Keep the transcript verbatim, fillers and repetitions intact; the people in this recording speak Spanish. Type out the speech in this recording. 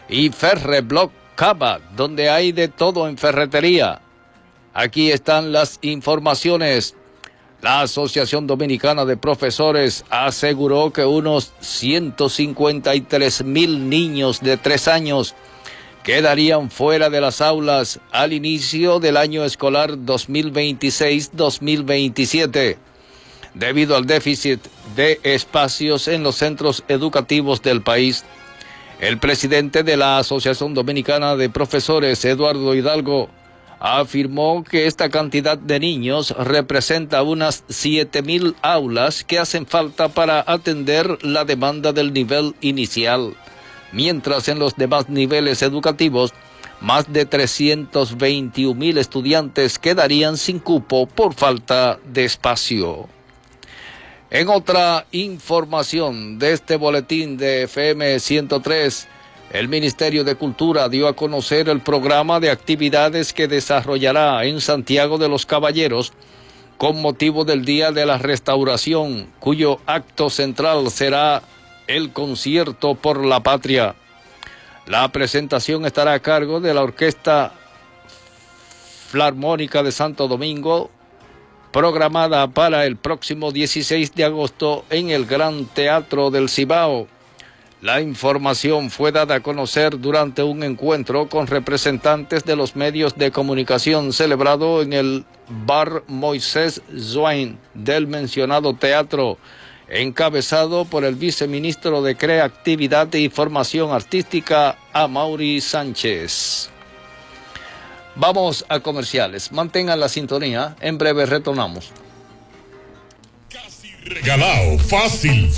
y Ferreblock Cava, donde hay de todo en ferretería. Aquí están las informaciones. La Asociación Dominicana de Profesores aseguró que unos ciento cincuenta y tres mil niños de tres años quedarían fuera de las aulas al inicio del año escolar dos mil veintiséis dos mil veintisiete, debido al déficit de espacios en los centros educativos del país. El presidente de la Asociación Dominicana de Profesores, Eduardo Hidalgo, afirmó que esta cantidad de niños representa unas siete mil aulas que hacen falta para atender la demanda del nivel inicial, mientras en los demás niveles educativos, más de trescientos veintiún mil estudiantes quedarían sin cupo por falta de espacio. En otra información de este boletín de F M ciento tres, el Ministerio de Cultura dio a conocer el programa de actividades que desarrollará en Santiago de los Caballeros con motivo del Día de la Restauración, cuyo acto central será el concierto por la patria. La presentación estará a cargo de la Orquesta Filarmónica de Santo Domingo, programada para el próximo dieciséis de agosto en el Gran Teatro del Cibao. La información fue dada a conocer durante un encuentro con representantes de los medios de comunicación celebrado en el Bar Moisés Zwain del mencionado teatro, encabezado por el viceministro de Creatividad e Información Artística, Amaury Sánchez. Vamos a comerciales. Mantengan la sintonía. En breve retornamos. Casi regalado, fácil.